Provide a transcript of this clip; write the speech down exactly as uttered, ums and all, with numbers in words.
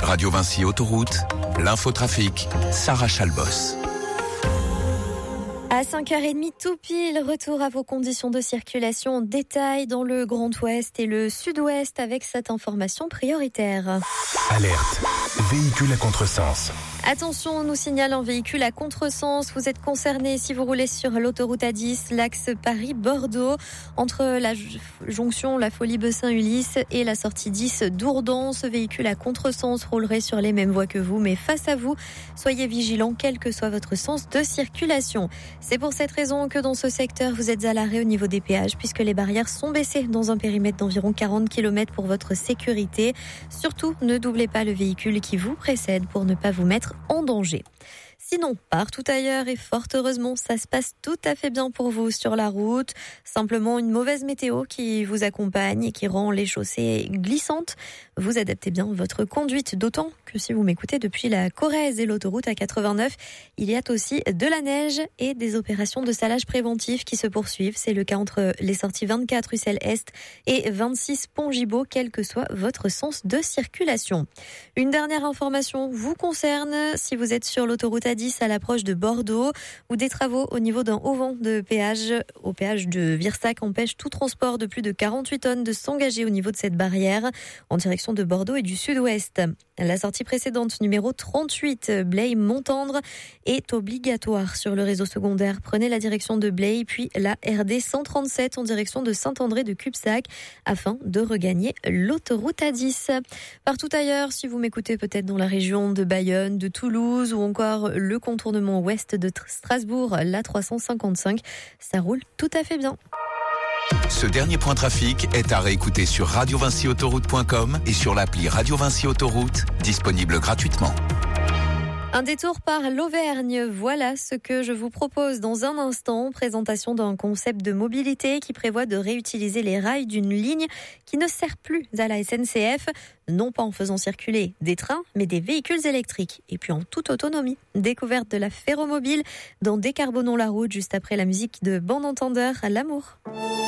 Radio Vinci Autoroute, l'infotrafic, Sarah Chalbos. À cinq heures trente tout pile, retour à vos conditions de circulation en détail dans le Grand Ouest et le Sud-Ouest avec cette information prioritaire. Alerte, véhicule à contresens. Attention, on nous signale un véhicule à contresens. Vous êtes concerné si vous roulez sur l'autoroute A dix, l'axe Paris-Bordeaux, entre la jonction La Folie-Bessin-Ulysse et la sortie dix d'Ourdan. Ce véhicule à contresens roulerait sur les mêmes voies que vous, mais face à vous, soyez vigilants, quel que soit votre sens de circulation. C'est pour cette raison que dans ce secteur, vous êtes à l'arrêt au niveau des péages, puisque les barrières sont baissées dans un périmètre d'environ quarante kilomètres pour votre sécurité. Surtout, ne doublez pas le véhicule qui vous précède pour ne pas vous mettre en danger. Sinon, partout ailleurs, et fort heureusement, ça se passe tout à fait bien pour vous sur la route. Simplement une mauvaise météo qui vous accompagne et qui rend les chaussées glissantes. Vous adaptez bien votre conduite, d'autant que si vous m'écoutez depuis la Corrèze et l'autoroute A quatre-vingt-neuf, il y a aussi de la neige et des opérations de salage préventif qui se poursuivent. C'est le cas entre les sorties vingt-quatre Russell Est et vingt-six Pont Gibaud, quel que soit votre sens de circulation. Une dernière information vous concerne si vous êtes sur l'autoroute A dix à l'approche de Bordeaux, où des travaux au niveau d'un auvent de péage au péage de Virsac empêchent tout transport de plus de quarante-huit tonnes de s'engager au niveau de cette barrière en direction de Bordeaux et du Sud-Ouest. La sortie précédente, numéro trente-huit, Blaye-Montendre, est obligatoire sur le réseau secondaire. Prenez la direction de Blaye, puis la R D cent trente-sept en direction de Saint-André de Cubsac afin de regagner l'autoroute A dix. Partout ailleurs, si vous m'écoutez peut-être dans la région de Bayonne, de Toulouse ou encore le contournement ouest de Strasbourg, la trois cent cinquante-cinq, ça roule tout à fait bien. Ce dernier point trafic est à réécouter sur radio vinci autoroute point com et sur l'appli Radio Vinci Autoroute, disponible gratuitement. Un détour par l'Auvergne, voilà ce que je vous propose dans un instant. Présentation d'un concept de mobilité qui prévoit de réutiliser les rails d'une ligne qui ne sert plus à la S N C F, non pas en faisant circuler des trains, mais des véhicules électriques. Et puis en toute autonomie. Découverte de la ferromobile dans Décarbonons la route, juste après la musique de Bande Entendeur à l'amour.